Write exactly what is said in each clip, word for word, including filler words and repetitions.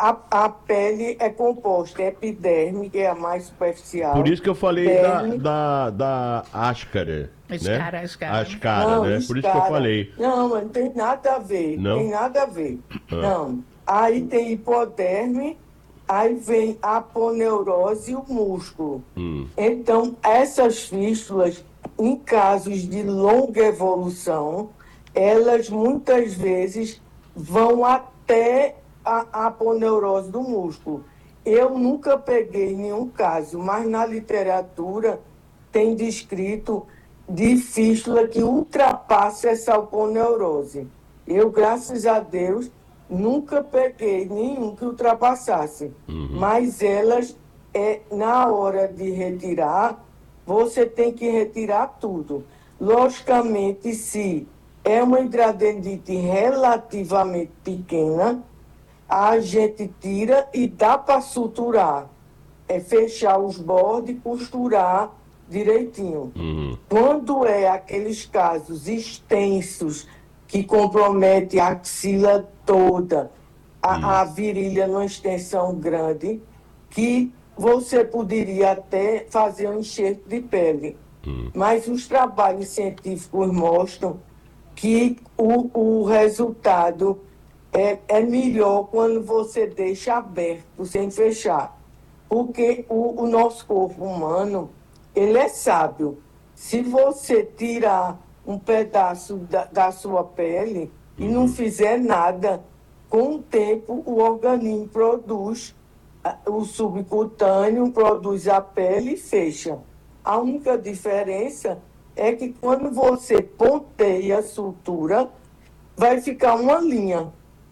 a, a pele é composta, é epiderme, que é a mais superficial. Por isso que eu falei da, derme, da, da áscara, Escara, né? escara. Ascara, não, né? Por isso que eu escara. falei. Não, mas não tem nada a ver, Não? tem nada a ver. Ah. Não. Aí tem hipoderme, aí vem a aponeurose e o músculo. Hum. Então, essas fístulas, em casos de longa evolução, elas muitas vezes vão até a, a aponeurose do músculo. Eu nunca peguei nenhum caso, mas na literatura tem descrito de fístula que ultrapassa essa aponeurose. Eu, graças a Deus, nunca peguei nenhum que ultrapassasse. Uhum. Mas elas, é, na hora de retirar, você tem que retirar tudo. Logicamente, se é uma hidradendite relativamente pequena, a gente tira e dá para suturar. É fechar os bordes e costurar direitinho. Uhum. Quando é aqueles casos extensos que comprometem a axila toda, a, a virilha numa extensão grande, que você poderia até fazer um enxerto de pele. Uhum. Mas os trabalhos científicos mostram que o, o resultado é, é melhor quando você deixa aberto, sem fechar. Porque o, o nosso corpo humano, ele é sábio. Se você tirar um pedaço da, da sua pele e não fizer nada, com o tempo o organismo produz, o subcutâneo produz a pele e fecha. A única diferença é que quando você ponteia a sutura, vai ficar uma linha.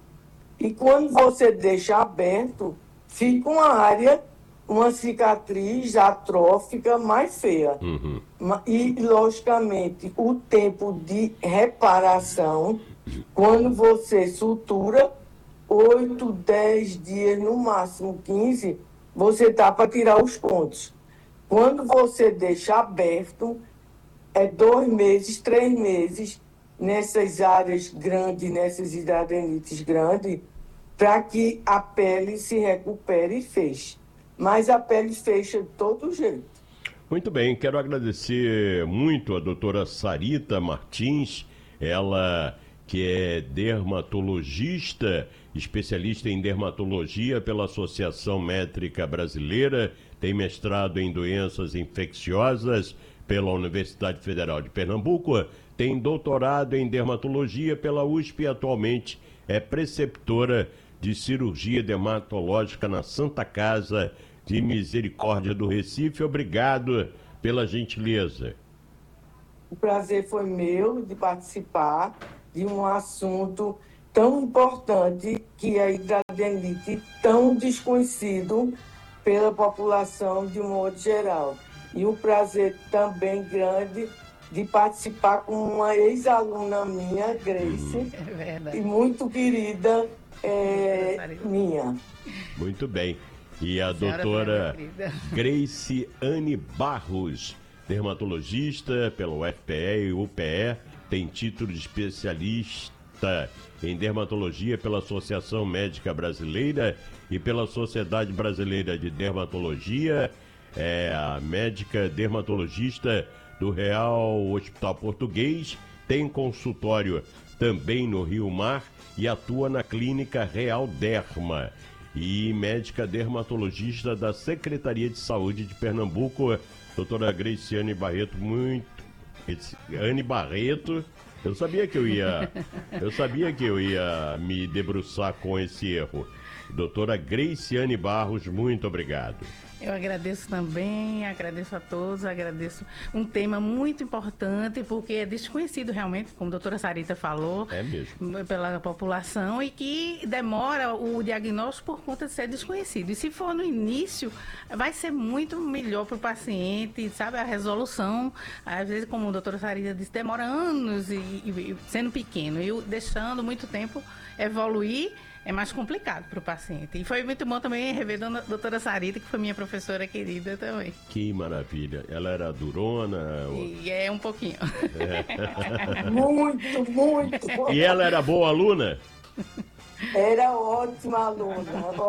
E quando você deixa aberto, fica uma área, uma cicatriz atrófica mais feia. Uhum. E, logicamente, o tempo de reparação, quando você sutura, oito, dez dias, no máximo quinze, você dá para tirar os pontos. Quando você deixa aberto, é dois meses, três meses, nessas áreas grandes, nessas hidradenites grandes, para que a pele se recupere e feche. Mas a pele fecha de todo jeito. Muito bem, quero agradecer muito a doutora Sarita Martins, ela que é dermatologista, especialista em dermatologia pela Associação Métrica Brasileira, tem mestrado em doenças infecciosas pela Universidade Federal de Pernambuco, tem doutorado em dermatologia pela U S P e atualmente é preceptora de cirurgia dermatológica na Santa Casa de Misericórdia do Recife. Obrigado pela gentileza. O prazer foi meu de participar de um assunto tão importante que é a hidradeniite, tão desconhecido pela população de um modo geral. E um prazer também grande de participar com uma ex-aluna minha, Grace, É verdade. e muito querida é, minha. Muito bem. E a Senhora doutora minha querida. Grace Anne Barros, dermatologista pela U F P E e U P E, tem título de especialista em dermatologia pela Associação Médica Brasileira e pela Sociedade Brasileira de Dermatologia, é a médica dermatologista do Real Hospital Português, tem consultório também no Rio Mar e atua na clínica Real Derma. E médica dermatologista da Secretaria de Saúde de Pernambuco, doutora Graciane Barreto, muito... Anne Barreto, eu sabia que eu ia... Eu sabia que eu ia me debruçar com esse erro. Doutora Graciane Barros, muito obrigado. Eu agradeço também, agradeço a todos, agradeço um tema muito importante, porque é desconhecido realmente, como a doutora Sarita falou, É mesmo. pela população, e que demora o diagnóstico por conta de ser desconhecido. E se for no início, vai ser muito melhor para o paciente, sabe, a resolução. Às vezes, como a doutora Sarita disse, demora anos e, e sendo pequeno, e deixando muito tempo evoluir, é mais complicado para o paciente. E foi muito bom também rever a doutora Sarita, que foi minha professora querida também. Que maravilha. Ela era durona? Ou... E é um pouquinho. É. Muito, muito. E ela era boa aluna? Era ótima aluna.